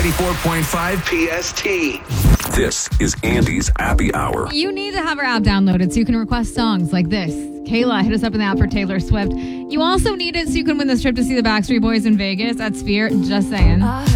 94.5 PST. This is Andy's Happy Hour. You need to have our app downloaded so you can request songs like this. Kayla, hit us up in the app for Taylor Swift. You also need it so you can win this trip to see the Backstreet Boys in Vegas at Sphere. Just saying.